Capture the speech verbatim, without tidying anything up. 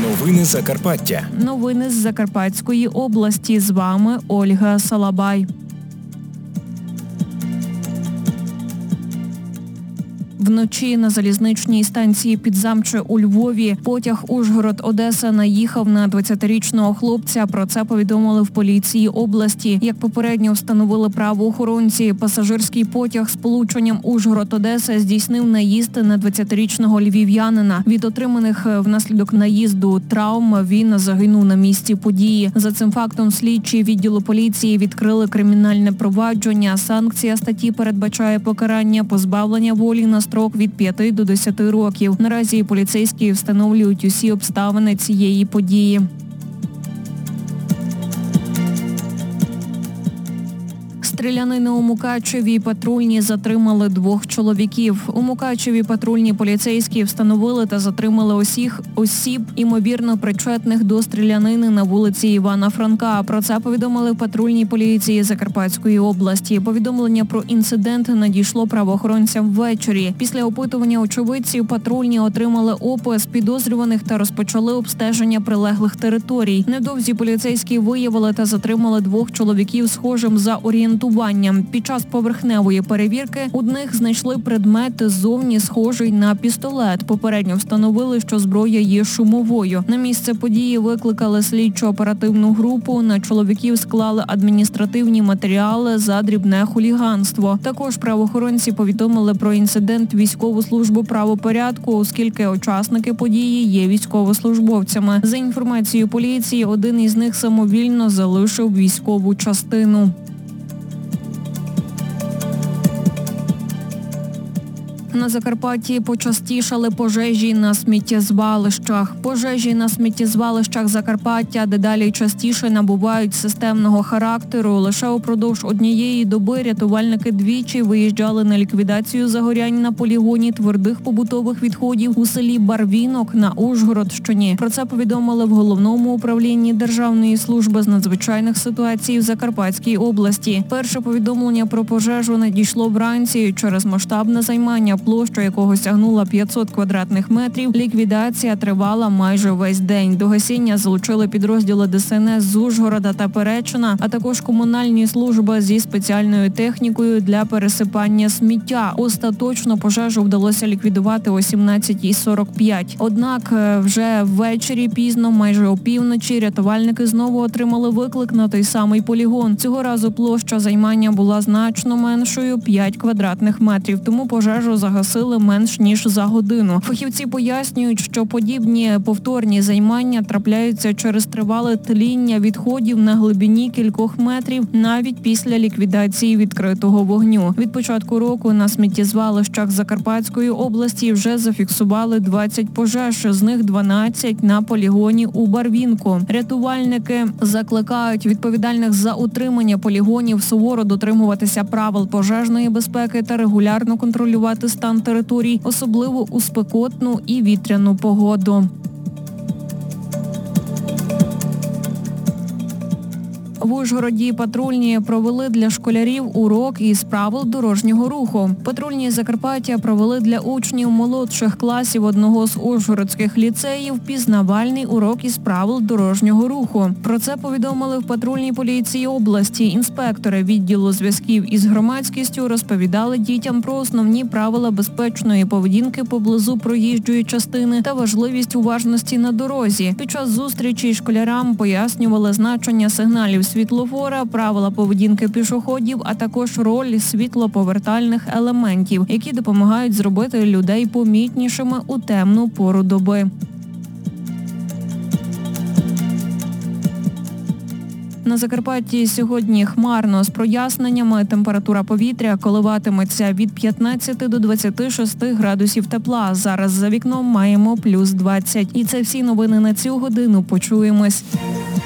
Новини Закарпаття. Новини з Закарпатської області. З вами Ольга Салабай. Вночі на залізничній станції Підзамче у Львові потяг Ужгород-Одеса наїхав на двадцятирічного хлопця. Про це повідомили в поліції області. Як попередньо встановили правоохоронці, пасажирський потяг з полученням Ужгород-Одеса здійснив наїзд на двадцятирічного львів'янина. Від отриманих внаслідок наїзду травм він загинув на місці події. За цим фактом слідчі відділу поліції відкрили кримінальне провадження. Санкція статті передбачає покарання позбавлення волі на строк від п'яти до десяти років. Наразі поліцейські встановлюють усі обставини цієї події. Стрілянини у Мукачеві патрульні затримали двох чоловіків. У Мукачеві патрульні поліцейські встановили та затримали усіх осіб, імовірно причетних до стрілянини на вулиці Івана Франка. Про це повідомили в патрульній поліції Закарпатської області. Повідомлення про інцидент надійшло правоохоронцям ввечері. Після опитування очевидців патрульні отримали опис підозрюваних та розпочали обстеження прилеглих територій. Невдовзі поліцейські виявили та затримали двох чоловіків схожим за орієнтуванням. Під час поверхневої перевірки у них знайшли предмет ззовні схожий на пістолет. Попередньо встановили, що зброя є шумовою. На місце події викликали слідчо-оперативну групу. На чоловіків склали адміністративні матеріали за дрібне хуліганство. Також правоохоронці повідомили про інцидент військову службу правопорядку, оскільки учасники події є військовослужбовцями. За інформацією поліції, один із них самовільно залишив військову частину. На Закарпатті почастішали пожежі на сміттєзвалищах. Пожежі на сміттєзвалищах Закарпаття дедалі частіше набувають системного характеру. Лише упродовж однієї доби рятувальники двічі виїжджали на ліквідацію загорянь на полігоні твердих побутових відходів у селі Барвінок на Ужгородщині. Про це повідомили в Головному управлінні Державної служби з надзвичайних ситуацій в Закарпатській області. Перше повідомлення про пожежу надійшло вранці через масштабне займання, площа якого сягнула п'ятсот квадратних метрів. Ліквідація тривала майже весь день. До гасіння залучили підрозділи Де Ес Ен Ес з Ужгорода та Перечина, а також комунальні служби зі спеціальною технікою для пересипання сміття. Остаточно пожежу вдалося ліквідувати о сімнадцятій сорок п'ять. Однак вже ввечері пізно, майже опівночі, рятувальники знову отримали виклик на той самий полігон. Цього разу площа займання була значно меншою – п'ять квадратних метрів, тому пожежу загасили менш ніж за годину. Фахівці пояснюють, що подібні повторні займання трапляються через тривале тління відходів на глибині кількох метрів навіть після ліквідації відкритого вогню. Від початку року на сміттєзвалищах Закарпатської області вже зафіксували двадцять пожеж, з них дванадцять на полігоні у Барвінку. Рятувальники закликають відповідальних за утримання полігонів суворо дотримуватися правил пожежної безпеки та регулярно контролювати стан територій, особливо у спекотну і вітряну погоду. В Ужгороді патрульні провели для школярів урок із правил дорожнього руху. Патрульні Закарпаття провели для учнів молодших класів одного з ужгородських ліцеїв пізнавальний урок із правил дорожнього руху. Про це повідомили в патрульній поліції області. Інспектори відділу зв'язків із громадськістю розповідали дітям про основні правила безпечної поведінки поблизу проїжджої частини та важливість уважності на дорозі. Під час зустрічі школярам пояснювали значення сигналів світлофора, правила поведінки пішоходів, а також роль світлоповертальних елементів, які допомагають зробити людей помітнішими у темну пору доби. На Закарпатті сьогодні хмарно з проясненнями. Температура повітря коливатиметься від п'ятнадцяти до двадцяти шести градусів тепла. Зараз за вікном маємо плюс двадцять. І це всі новини на цю годину. Почуємось.